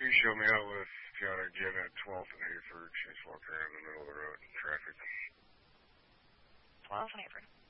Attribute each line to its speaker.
Speaker 1: You show me out with John and Jen at 12th and Hayford. She's walking around in the middle of the road in traffic.
Speaker 2: 12th and Hayford.